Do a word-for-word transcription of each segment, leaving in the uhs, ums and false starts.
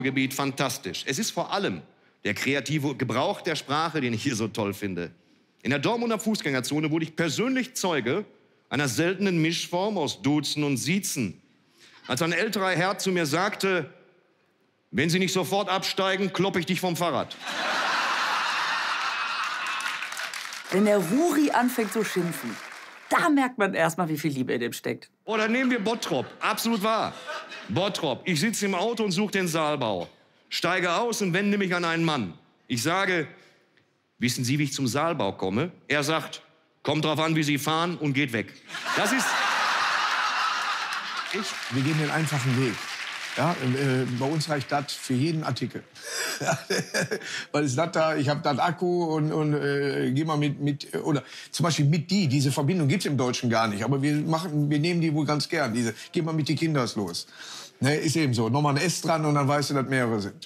Gebiet fantastisch. Es ist vor allem der kreative Gebrauch der Sprache, den ich hier so toll finde. In der Dortmunder Fußgängerzone wurde ich persönlich Zeuge einer seltenen Mischform aus Duzen und Siezen. Als ein älterer Herr zu mir sagte, wenn Sie nicht sofort absteigen, kloppe ich dich vom Fahrrad. Wenn der Ruri anfängt zu schimpfen, da merkt man erstmal, wie viel Liebe in dem steckt. Oder nehmen wir Bottrop, absolut wahr. Bottrop, ich sitze im Auto und suche den Saalbau. Steige aus und wende mich an einen Mann. Ich sage, wissen Sie, wie ich zum Saalbau komme? Er sagt, kommt drauf an, wie Sie fahren, und geht weg. Das ist... Ich. Wir gehen den einfachen Weg. Ja, äh, bei uns reicht das für jeden Artikel. Weil es das da, ich habe das Akku und, und äh, geh mal mit, mit, oder zum Beispiel mit die, diese Verbindung gibt's im Deutschen gar nicht. Aber wir machen, wir nehmen die wohl ganz gern, diese, geh mal mit die Kinders los. Ne, ist eben so, nochmal ein S dran und dann weißt du, dass mehrere sind.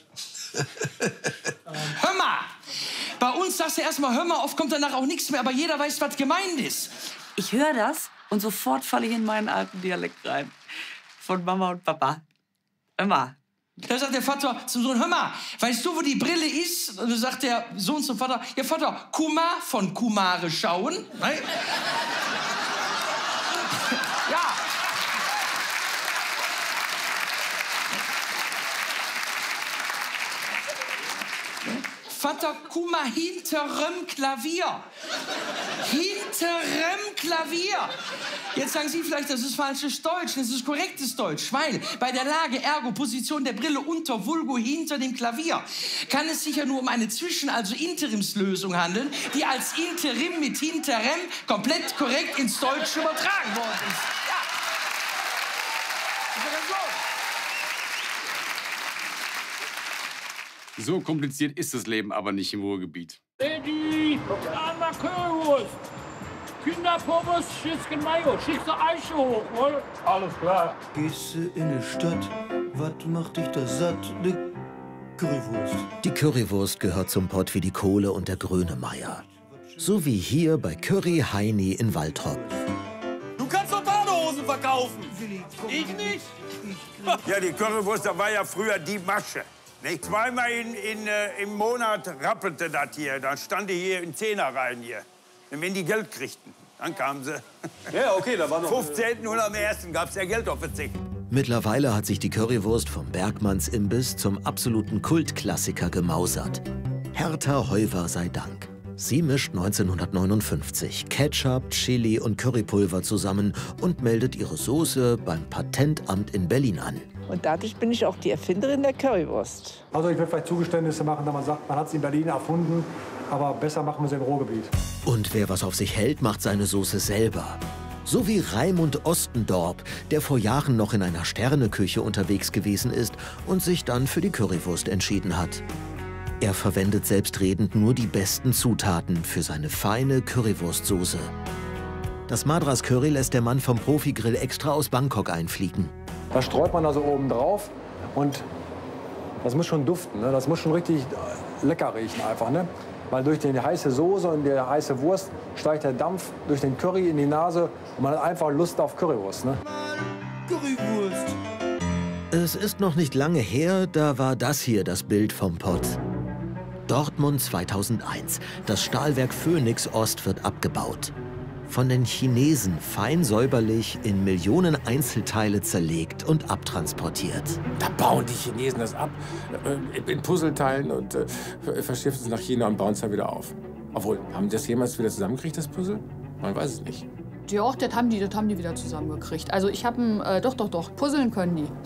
Hör mal! Bei uns sagst du erstmal, hör mal, oft kommt danach auch nichts mehr, aber jeder weiß, was gemeint ist. Ich höre das und sofort falle ich in meinen alten Dialekt rein. Von Mama und Papa. Immer. Da sagt der Vater zum Sohn, hör mal, weißt du, wo die Brille ist? Und dann sagt der Sohn zum Vater, ja Vater, Kumar von Kumare schauen. Nein? Ja. Vater, guck mal, hinterem Klavier. Hinterem Klavier. Jetzt sagen Sie vielleicht, das ist falsches Deutsch. Das ist korrektes Deutsch. Weil bei der Lage, ergo, Position der Brille unter, vulgo, hinter dem Klavier, kann es sich ja nur um eine Zwischen-, also Interimslösung handeln, die als Interim mit hinterem komplett korrekt ins Deutsche übertragen worden ist. Ja. Das ist ja so. So kompliziert ist das Leben aber nicht im Ruhrgebiet. Eddie, einmal Currywurst. Kinderpommes, Schüsschen Mayo, schickst du Eiche hoch, wohl? Alles klar. Gehst du in die Stadt, was macht dich da satt? Die Currywurst. Die Currywurst gehört zum Pott wie die Kohle und der Grönemeyer. So wie hier bei Curry Heini in Waltrop. Du kannst doch Badehosen verkaufen. Ich nicht. Ja, die Currywurst, da war ja früher die Masche. Nicht? Zweimal in, in, äh, im Monat rappelte das hier. Dann stand die hier in Zehnerreihen hier. Und wenn die Geld kriegten, dann kamen sie. Ja, okay, da war noch... fünfzehnten und am ersten gab es ja Geld auf Verzicht. Mittlerweile hat sich die Currywurst vom Bergmanns Imbiss zum absoluten Kultklassiker gemausert. Hertha Heuwer sei Dank. Sie mischt neunzehnhundertneunundfünfzig Ketchup, Chili und Currypulver zusammen und meldet ihre Soße beim Patentamt in Berlin an. Und dadurch bin ich auch die Erfinderin der Currywurst. Also ich will vielleicht Zugeständnisse machen, da man sagt, man hat sie in Berlin erfunden, aber besser machen wir sie im Ruhrgebiet. Und wer was auf sich hält, macht seine Soße selber. So wie Raimund Ostendorp, der vor Jahren noch in einer Sterneküche unterwegs gewesen ist und sich dann für die Currywurst entschieden hat. Er verwendet selbstredend nur die besten Zutaten für seine feine Currywurstsoße. Das Madras Curry lässt der Mann vom Profigrill extra aus Bangkok einfliegen. Das streut man also oben drauf und das muss schon duften, ne? Das muss schon richtig lecker riechen einfach, ne? Weil durch die heiße Soße und die heiße Wurst steigt der Dampf durch den Curry in die Nase und man hat einfach Lust auf Currywurst, ne? Currywurst. Es ist noch nicht lange her, da war das hier das Bild vom Pott. Dortmund zweitausendeins. Das Stahlwerk Phoenix Ost wird abgebaut. Von den Chinesen fein säuberlich in Millionen Einzelteile zerlegt und abtransportiert. Da bauen die Chinesen das ab, äh, in Puzzleteilen und äh, verschiffen es nach China und bauen es dann wieder auf. Obwohl, haben die das jemals wieder zusammengekriegt, das Puzzle? Man weiß es nicht. Ja, das haben die, das haben die wieder zusammengekriegt. Also ich habe äh, doch, doch, doch, puzzeln können die.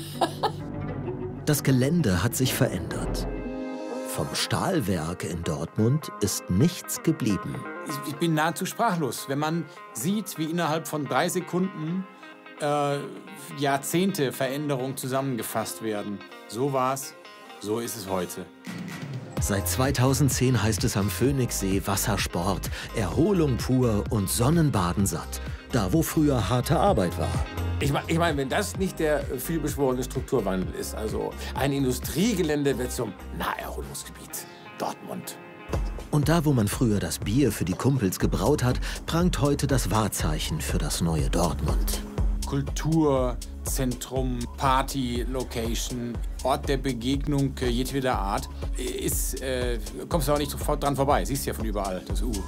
Das Gelände hat sich verändert. Vom Stahlwerk in Dortmund ist nichts geblieben. Ich bin nahezu sprachlos, wenn man sieht, wie innerhalb von drei Sekunden äh, Jahrzehnte Veränderung zusammengefasst werden. So war's, so ist es heute. Seit zweitausendzehn heißt es am Phoenixsee Wassersport, Erholung pur und Sonnenbaden satt. Da, wo früher harte Arbeit war. Ich meine, ich mein, wenn das nicht der vielbeschworene Strukturwandel ist, also ein Industriegelände wird zum Naherholungsgebiet. Dortmund. Und da, wo man früher das Bier für die Kumpels gebraut hat, prangt heute das Wahrzeichen für das neue Dortmund. Kultur, Einkaufszentrum, Party-Location, Ort der Begegnung jedweder Art. Ist, äh, kommst du auch nicht sofort dran vorbei. Siehst ja von überall das U.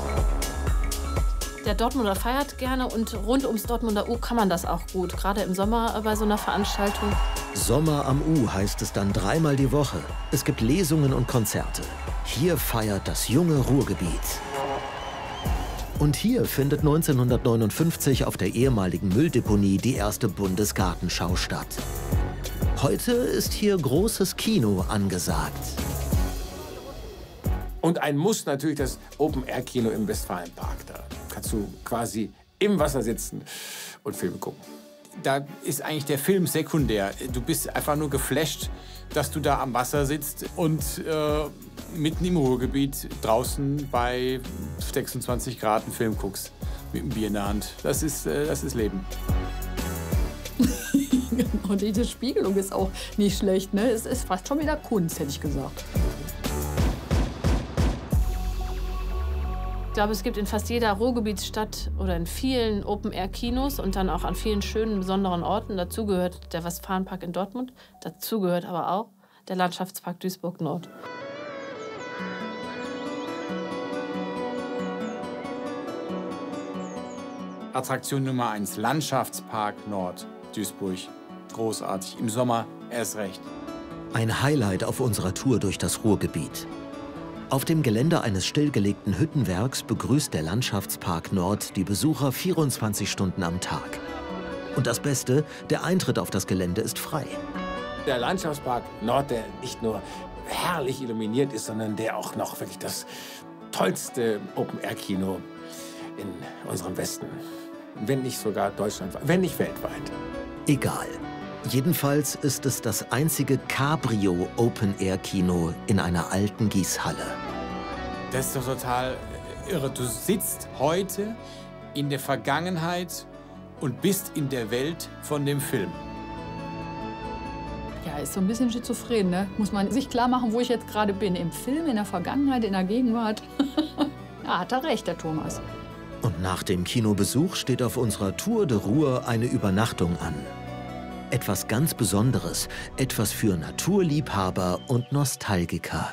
Der Dortmunder feiert gerne und rund ums Dortmunder U kann man das auch gut. Gerade im Sommer bei so einer Veranstaltung. Sommer am U heißt es dann dreimal die Woche. Es gibt Lesungen und Konzerte. Hier feiert das junge Ruhrgebiet. Und hier findet neunzehnhundertneunundfünfzig auf der ehemaligen Mülldeponie die erste Bundesgartenschau statt. Heute ist hier großes Kino angesagt. Und ein Muss natürlich das Open-Air-Kino im Westfalenpark. Da kannst du quasi im Wasser sitzen und Filme gucken. Da ist eigentlich der Film sekundär. Du bist einfach nur geflasht, dass du da am Wasser sitzt und äh, mitten im Ruhrgebiet draußen bei sechsundzwanzig Grad einen Film guckst mit einem Bier in der Hand. Das ist, äh, das ist Leben. Und diese Spiegelung ist auch nicht schlecht, ne? Es ist fast schon wieder Kunst, hätte ich gesagt. Ich glaube, es gibt in fast jeder Ruhrgebietsstadt oder in vielen Open-Air-Kinos und dann auch an vielen schönen, besonderen Orten. Dazu gehört der Westfalenpark in Dortmund. Dazu gehört aber auch der Landschaftspark Duisburg-Nord. Attraktion Nummer eins, Landschaftspark Nord, Duisburg. Großartig, im Sommer erst recht. Ein Highlight auf unserer Tour durch das Ruhrgebiet. Auf dem Gelände eines stillgelegten Hüttenwerks begrüßt der Landschaftspark Nord die Besucher vierundzwanzig Stunden am Tag. Und das Beste, der Eintritt auf das Gelände ist frei. Der Landschaftspark Nord, der nicht nur herrlich illuminiert ist, sondern der auch noch wirklich das tollste Open-Air-Kino in unserem Westen, wenn nicht sogar deutschlandweit, wenn nicht weltweit. Egal. Jedenfalls ist es das einzige Cabrio-Open-Air-Kino in einer alten Gießhalle. Das ist doch total irre. Du sitzt heute in der Vergangenheit und bist in der Welt von dem Film. Ja, ist so ein bisschen schizophren, ne? Muss man sich klar machen, wo ich jetzt gerade bin. Im Film, in der Vergangenheit, in der Gegenwart. Ja, hat er recht, der Thomas. Und nach dem Kinobesuch steht auf unserer Tour de Ruhr eine Übernachtung an. Etwas ganz Besonderes, etwas für Naturliebhaber und Nostalgiker.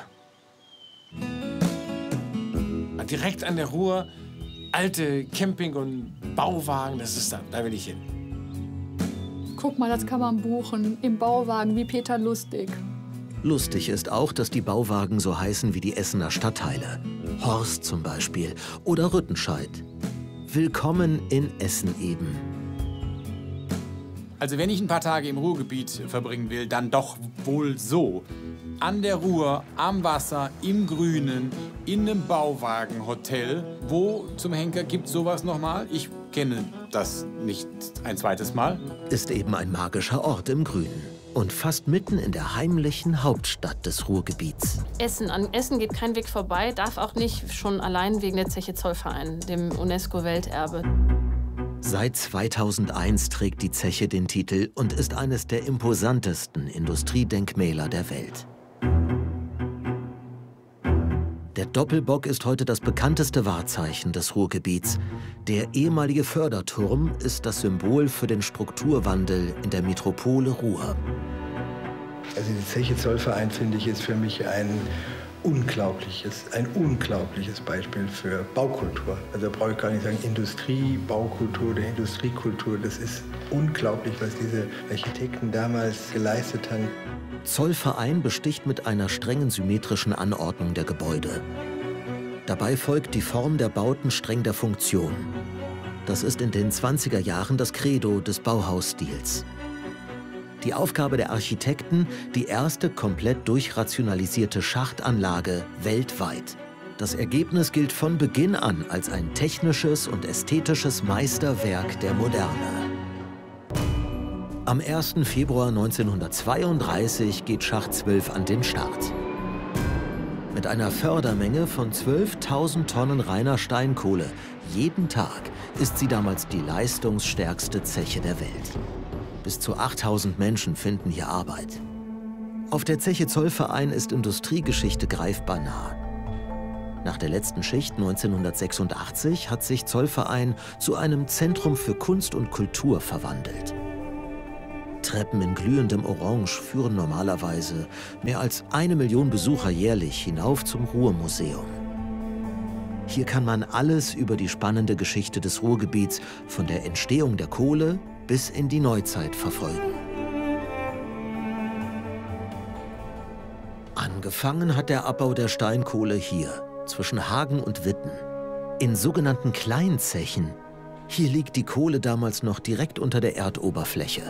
Direkt an der Ruhr, alte Camping- und Bauwagen, das ist da, da will ich hin. Guck mal, das kann man buchen, im Bauwagen wie Peter Lustig. Lustig ist auch, dass die Bauwagen so heißen wie die Essener Stadtteile. Horst zum Beispiel oder Rüttenscheid. Willkommen in Essen eben. Also wenn ich ein paar Tage im Ruhrgebiet verbringen will, dann doch wohl so. An der Ruhr, am Wasser, im Grünen, in einem Bauwagenhotel. Wo zum Henker gibt sowas nochmal? Ich kenne das nicht ein zweites Mal. Ist eben ein magischer Ort im Grünen. Und fast mitten in der heimlichen Hauptstadt des Ruhrgebiets. Essen, an Essen geht kein Weg vorbei, darf auch nicht, schon allein wegen der Zeche Zollverein, dem UNESCO-Welterbe. Seit zweitausendeins trägt die Zeche den Titel und ist eines der imposantesten Industriedenkmäler der Welt. Der Doppelbock ist heute das bekannteste Wahrzeichen des Ruhrgebiets. Der ehemalige Förderturm ist das Symbol für den Strukturwandel in der Metropole Ruhr. Also die Zeche Zollverein, finde ich, ist für mich ein unglaubliches, ein unglaubliches Beispiel für Baukultur. Also da brauche ich gar nicht sagen Industrie, Baukultur oder Industriekultur. Das ist unglaublich, was diese Architekten damals geleistet haben. Zollverein besticht mit einer strengen symmetrischen Anordnung der Gebäude. Dabei folgt die Form der Bauten streng der Funktion. Das ist in den zwanziger Jahren das Credo des Bauhausstils. Die Aufgabe der Architekten, die erste komplett durchrationalisierte Schachtanlage weltweit. Das Ergebnis gilt von Beginn an als ein technisches und ästhetisches Meisterwerk der Moderne. Am ersten Februar neunzehnhundertzweiunddreißig geht Schacht zwölf an den Start. Mit einer Fördermenge von zwölftausend Tonnen reiner Steinkohle jeden Tag ist sie damals die leistungsstärkste Zeche der Welt. Bis zu achttausend Menschen finden hier Arbeit. Auf der Zeche Zollverein ist Industriegeschichte greifbar nah. Nach der letzten Schicht neunzehnhundertsechsundachtzig hat sich Zollverein zu einem Zentrum für Kunst und Kultur verwandelt. Treppen in glühendem Orange führen normalerweise mehr als eine Million Besucher jährlich hinauf zum Ruhrmuseum. Hier kann man alles über die spannende Geschichte des Ruhrgebiets von der Entstehung der Kohle bis in die Neuzeit verfolgen. Angefangen hat der Abbau der Steinkohle hier, zwischen Hagen und Witten, in sogenannten Kleinzechen. Hier liegt die Kohle damals noch direkt unter der Erdoberfläche.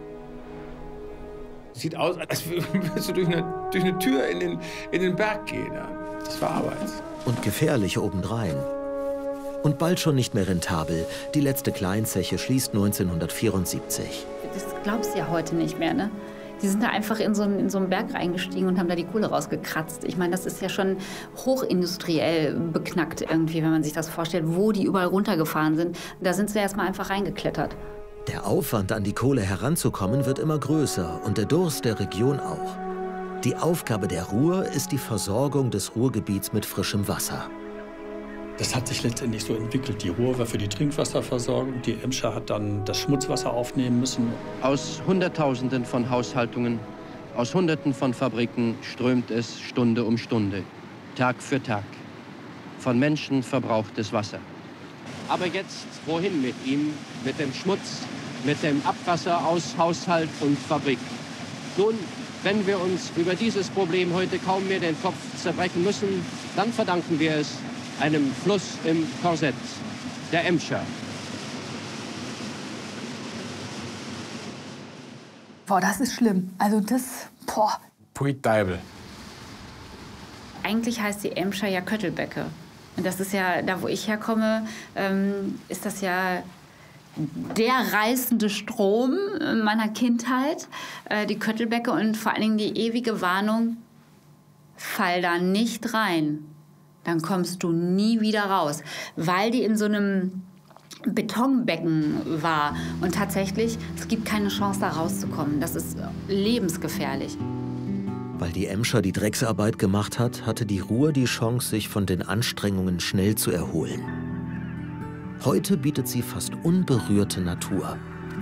Sieht aus, als würdest du durch eine, durch eine Tür in den, in den Berg gehen. Ja. Das war Arbeit. Und gefährlich obendrein. Und bald schon nicht mehr rentabel. Die letzte Kleinzeche schließt neunzehnhundertvierundsiebzig. Das glaubst du ja heute nicht mehr, ne? Die sind da einfach in so, einen, in so einen Berg reingestiegen und haben da die Kohle rausgekratzt. Ich meine, das ist ja schon hochindustriell beknackt irgendwie, wenn man sich das vorstellt, wo die überall runtergefahren sind. Da sind sie erst mal einfach reingeklettert. Der Aufwand, an die Kohle heranzukommen, wird immer größer und der Durst der Region auch. Die Aufgabe der Ruhr ist die Versorgung des Ruhrgebiets mit frischem Wasser. Das hat sich letztendlich so entwickelt. Die Ruhr war für die Trinkwasserversorgung, die Emscher hat dann das Schmutzwasser aufnehmen müssen. Aus Hunderttausenden von Haushaltungen, aus Hunderten von Fabriken strömt es Stunde um Stunde, Tag für Tag. Von Menschen verbrauchtes Wasser. Aber jetzt wohin mit ihm, mit dem Schmutz, mit dem Abwasser aus Haushalt und Fabrik? Nun, wenn wir uns über dieses Problem heute kaum mehr den Kopf zerbrechen müssen, dann verdanken wir es einem Fluss im Korsett, der Emscher. Boah, das ist schlimm. Also das, boah. Pui Deibel. Eigentlich heißt die Emscher ja Köttelbecke. Und das ist ja, da wo ich herkomme, ähm, ist das ja der reißende Strom meiner Kindheit, äh, die Köttelbecke und vor allen Dingen die ewige Warnung, fall da nicht rein. Dann kommst du nie wieder raus, weil die in so einem Betonbecken war. Und tatsächlich, es gibt keine Chance, da rauszukommen. Das ist lebensgefährlich. Weil die Emscher die Drecksarbeit gemacht hat, hatte die Ruhr die Chance, sich von den Anstrengungen schnell zu erholen. Heute bietet sie fast unberührte Natur.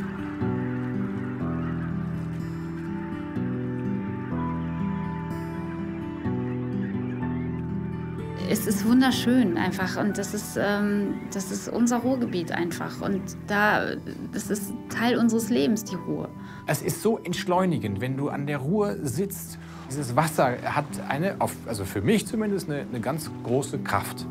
Es ist wunderschön einfach und das ist, ähm, das ist unser Ruhrgebiet einfach und da, das ist Teil unseres Lebens, die Ruhr. Es ist so entschleunigend, wenn du an der Ruhr sitzt. Dieses Wasser hat eine, also für mich zumindest, eine, eine ganz große Kraft.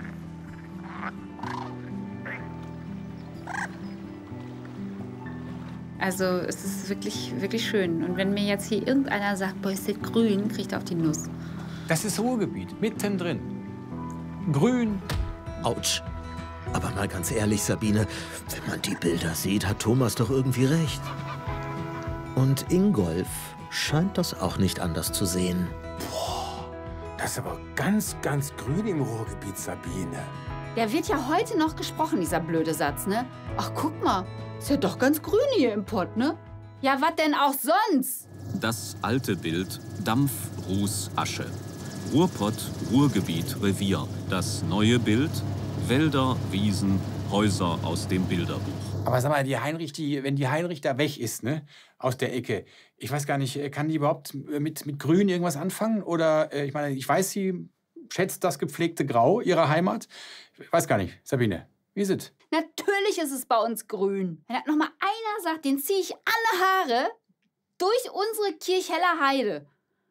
Also es ist wirklich, wirklich schön. Und wenn mir jetzt hier irgendeiner sagt, boah, ist das grün, kriegt er auf die Nuss. Das ist Ruhrgebiet, mittendrin. Grün. Autsch. Aber mal ganz ehrlich, Sabine, wenn man die Bilder sieht, hat Thomas doch irgendwie recht. Und Ingolf scheint das auch nicht anders zu sehen. Boah, das ist aber ganz, ganz grün im Ruhrgebiet, Sabine. Der wird ja heute noch gesprochen, dieser blöde Satz, ne? Ach, guck mal, ist ja doch ganz grün hier im Pott, ne? Ja, was denn auch sonst? Das alte Bild, Dampf, Ruß, Asche. Ruhrpott, Ruhrgebiet, Revier. Das neue Bild, Wälder, Wiesen, Häuser aus dem Bilderbuch. Aber sag mal, die Heinrich, die, wenn die Heinrich da weg ist, ne, aus der Ecke, ich weiß gar nicht, kann die überhaupt mit, mit Grün irgendwas anfangen? Oder, äh, ich meine, ich weiß, sie schätzt das gepflegte Grau ihrer Heimat. Ich weiß gar nicht, Sabine, wie ist es? Natürlich ist es bei uns grün. Wenn das noch mal einer sagt, den ziehe ich alle Haare durch unsere Kirchheller Heide.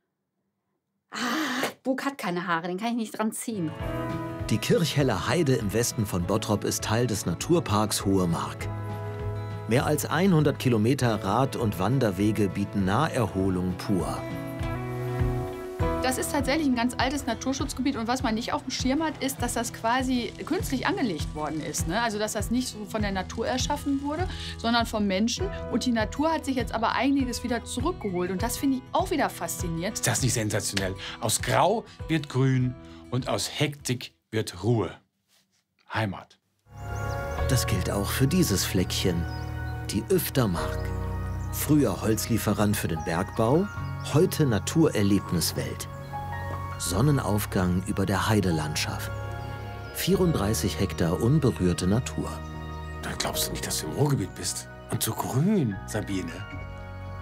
Ah, Bug hat keine Haare, den kann ich nicht dran ziehen. Die Kirchheller Heide im Westen von Bottrop ist Teil des Naturparks Hohe Mark. Mehr als hundert Kilometer Rad- und Wanderwege bieten Naherholung pur. Das ist tatsächlich ein ganz altes Naturschutzgebiet und was man nicht auf dem Schirm hat, ist, dass das quasi künstlich angelegt worden ist. Ne? Also dass das nicht so von der Natur erschaffen wurde, sondern vom Menschen. Und die Natur hat sich jetzt aber einiges wieder zurückgeholt und das finde ich auch wieder faszinierend. Ist das nicht sensationell? Aus Grau wird Grün und aus Hektik wird Ruhe. Heimat. Das gilt auch für dieses Fleckchen, die Öftermark. Früher Holzlieferant für den Bergbau, heute Naturerlebniswelt. Sonnenaufgang über der Heidelandschaft. vierunddreißig Hektar unberührte Natur. Da glaubst du nicht, dass du im Ruhrgebiet bist. Und so grün, Sabine.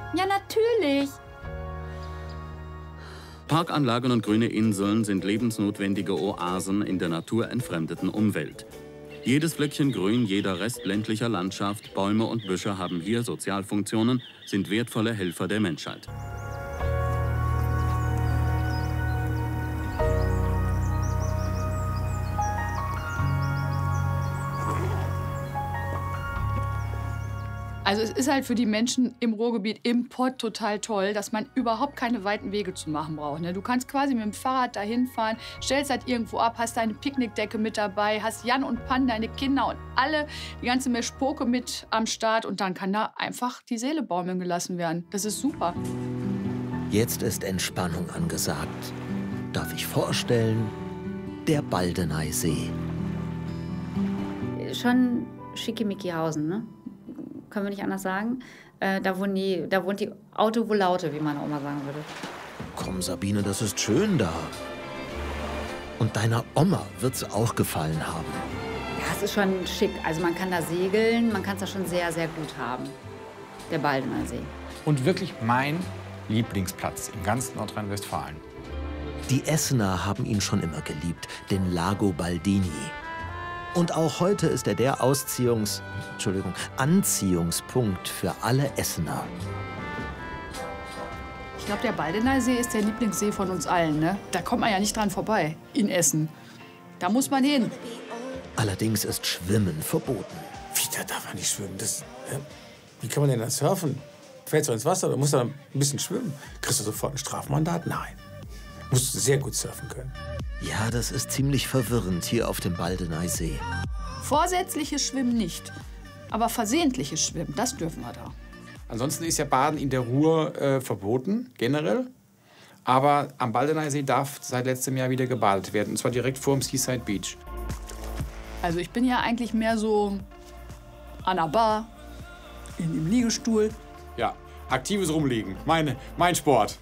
Ja, natürlich. Parkanlagen und grüne Inseln sind lebensnotwendige Oasen in der naturentfremdeten Umwelt. Jedes Fleckchen Grün, jeder Rest ländlicher Landschaft, Bäume und Büsche haben hier Sozialfunktionen, sind wertvolle Helfer der Menschheit. Also es ist halt für die Menschen im Ruhrgebiet, im Pott total toll, dass man überhaupt keine weiten Wege zu machen braucht. Ne? Du kannst quasi mit dem Fahrrad dahin fahren, stellst halt irgendwo ab, hast deine Picknickdecke mit dabei, hast Jan und Pan, deine Kinder und alle, die ganze Meschpoke mit am Start und dann kann da einfach die Seele baumeln gelassen werden. Das ist super. Jetzt ist Entspannung angesagt. Darf ich vorstellen, der Baldeneysee. Schon Schickimickihausen, ne? Können wir nicht anders sagen. Äh, da, wohnen die, da wohnt die Auto wohl Laute, wie meine Oma sagen würde. Komm, Sabine, das ist schön da. Und deiner Oma wird's auch gefallen haben. Ja, es ist schon schick. Also man kann da segeln, man kann es da schon sehr, sehr gut haben. Der Baldeneysee. Und wirklich mein Lieblingsplatz im ganzen Nordrhein-Westfalen. Die Essener haben ihn schon immer geliebt, den Lago Baldini. Und auch heute ist er der Ausziehungs... Entschuldigung, Anziehungspunkt für alle Essener. Ich glaube, der Baldeneysee ist der Lieblingssee von uns allen. Ne? Da kommt man ja nicht dran vorbei, in Essen. Da muss man hin. Allerdings ist Schwimmen verboten. Wie, da darf man nicht schwimmen? Das, äh, wie kann man denn da surfen? Fällst du ins Wasser, du musst da ein bisschen schwimmen. Kriegst du sofort ein Strafmandat? Nein. Musst du sehr gut surfen können. Ja, das ist ziemlich verwirrend hier auf dem Baldeneysee. Vorsätzliches Schwimmen nicht. Aber versehentliches Schwimmen, das dürfen wir da. Ansonsten ist ja Baden in der Ruhr äh, verboten, generell. Aber am Baldeneysee darf seit letztem Jahr wieder gebadet werden. Und zwar direkt vor dem Seaside Beach. Also ich bin ja eigentlich mehr so an der Bar, in dem Liegestuhl. Ja, aktives Rumliegen. Meine, mein Sport.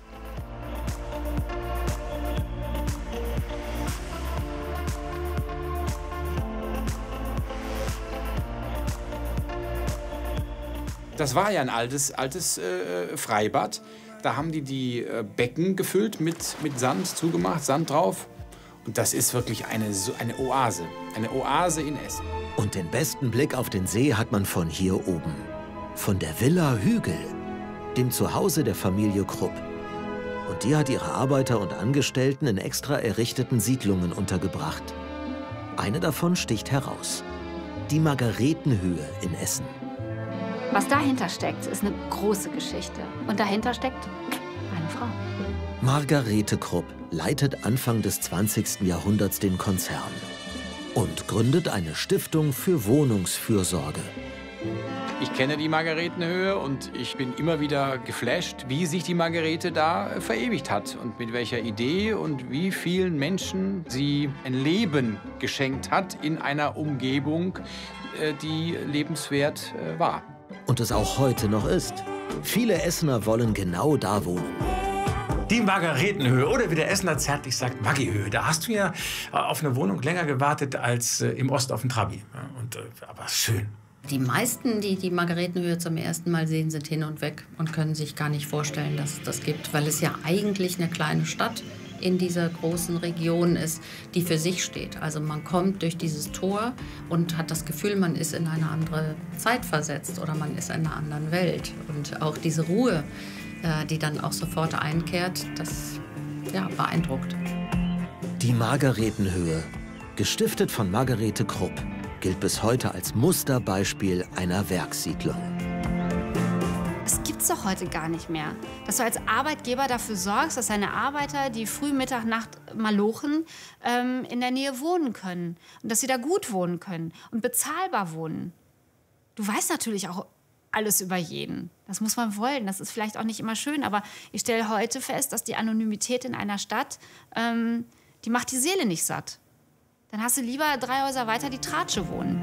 Das war ja ein altes, altes äh, Freibad. Da haben die die äh, Becken gefüllt mit, mit Sand, zugemacht, Sand drauf. Und das ist wirklich eine, so eine Oase. Eine Oase in Essen. Und den besten Blick auf den See hat man von hier oben. Von der Villa Hügel, dem Zuhause der Familie Krupp. Und die hat ihre Arbeiter und Angestellten in extra errichteten Siedlungen untergebracht. Eine davon sticht heraus. Die Margaretenhöhe in Essen. Was dahinter steckt, ist eine große Geschichte. Und dahinter steckt eine Frau. Margarete Krupp leitet Anfang des zwanzigsten Jahrhunderts den Konzern und gründet eine Stiftung für Wohnungsfürsorge. Ich kenne die Margaretenhöhe und ich bin immer wieder geflasht, wie sich die Margarete da verewigt hat und mit welcher Idee und wie vielen Menschen sie ein Leben geschenkt hat in einer Umgebung, die lebenswert war. Und es auch heute noch ist. Viele Essener wollen genau da wohnen. Die Margaretenhöhe oder wie der Essener zärtlich sagt, Maggihöhe. Da hast du ja auf eine Wohnung länger gewartet als im Ost auf den Trabi. Und, aber schön. Die meisten, die die Margaretenhöhe zum ersten Mal sehen, sind hin und weg und können sich gar nicht vorstellen, dass es das gibt. Weil es ja eigentlich eine kleine Stadt in dieser großen Region ist, die für sich steht. Also man kommt durch dieses Tor und hat das Gefühl, man ist in eine andere Zeit versetzt oder man ist in einer anderen Welt. Und auch diese Ruhe, die dann auch sofort einkehrt, das ja, beeindruckt. Die Margaretenhöhe, gestiftet von Margarete Krupp, gilt bis heute als Musterbeispiel einer Werkssiedlung. Das gibt's doch heute gar nicht mehr. Dass du als Arbeitgeber dafür sorgst, dass deine Arbeiter, die früh, Mittag, Nacht malochen, ähm, in der Nähe wohnen können. Und dass sie da gut wohnen können und bezahlbar wohnen. Du weißt natürlich auch alles über jeden. Das muss man wollen. Das ist vielleicht auch nicht immer schön. Aber ich stelle heute fest, dass die Anonymität in einer Stadt, ähm, die macht die Seele nicht satt. Dann hast du lieber drei Häuser weiter die Tratsche wohnen.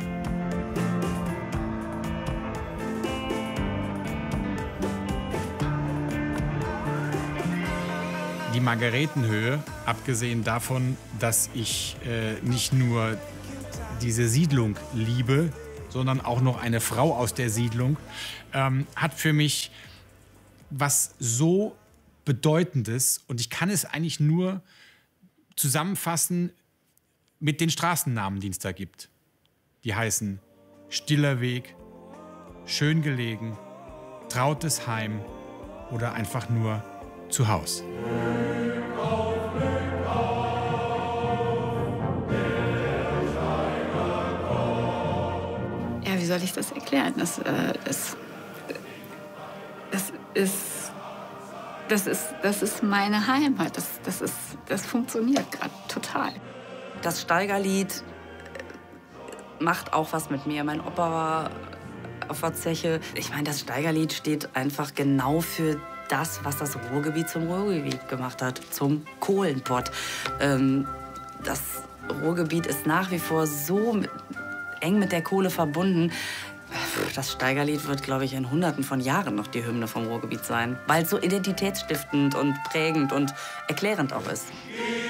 Die Margaretenhöhe, abgesehen davon, dass ich äh, nicht nur diese Siedlung liebe, sondern auch noch eine Frau aus der Siedlung, ähm, hat für mich was so Bedeutendes und ich kann es eigentlich nur zusammenfassen mit den Straßennamen, die es da gibt. Die heißen Stiller Weg, Schön gelegen, Trautes Heim oder einfach nur zu Haus. Ja, wie soll ich das erklären? Das, äh, das, das ist... Das ist, das ist meine Heimat. Das, das, ist, das funktioniert gerade total. Das Steigerlied macht auch was mit mir. Mein Opa war auf der Zeche. Ich meine, das Steigerlied steht einfach genau für das, was das Ruhrgebiet zum Ruhrgebiet gemacht hat, zum Kohlenpott. Ähm, das Ruhrgebiet ist nach wie vor so eng mit der Kohle verbunden. Das Steigerlied wird, glaube ich, in Hunderten von Jahren noch die Hymne vom Ruhrgebiet sein, weil es so identitätsstiftend und prägend und erklärend auch ist.